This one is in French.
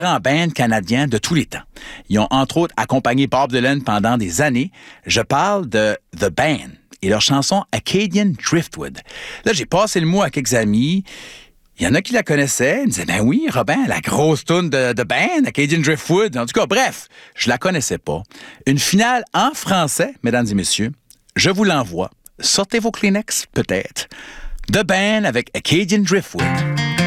grands bands canadiens de tous les temps. Ils ont entre autres accompagné Bob Dylan pendant des années. Je parle de The Band et leur chanson Acadian Driftwood. Là, j'ai passé le mot à quelques amis. Il y en a qui la connaissaient. Ils me disaient, ben oui, Robin, la grosse toune de Band, Acadian Driftwood. En tout cas, bref, je la connaissais pas. Une finale en français, mesdames et messieurs. Je vous l'envoie. Sortez vos Kleenex, peut-être. The Band avec Acadian Driftwood.